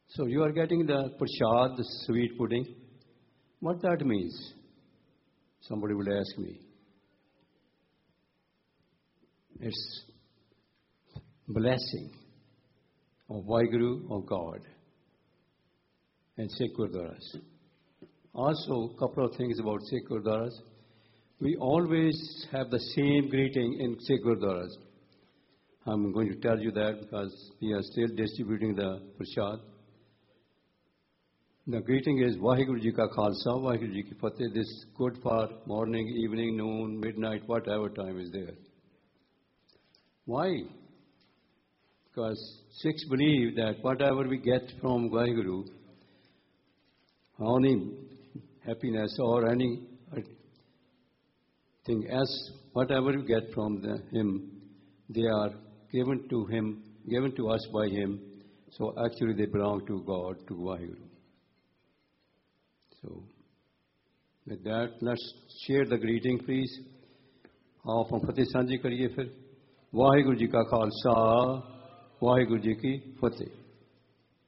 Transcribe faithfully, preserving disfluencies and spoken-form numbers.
So you are getting the prashad, the sweet pudding. What that means? Somebody would ask me. It's blessing of Vaheguru, of God, and Sikh Gurdwaras. Also, a couple of things about Sikh Gurdwaras. We always have the same greeting in Sikh Gurdwaras. I'm going to tell you that because we are still distributing the prashad. The greeting is Vaheguru Ji Ka Khalsa, Vaheguru Ji Ki Fateh. This is good for morning, evening, noon, midnight, whatever time is there. Why? Because Sikhs believe that whatever we get from Vaheguru, any happiness or any thing else, whatever we get from the, him, they are given to him, given to us by him. So actually they belong to God, to Vaheguru. So with that, let's share the greeting, please. आप हम फतेह सांझी करिए फिर. वाहिगुरु जी का खालसा, वाहिगुरु जी की फतेह.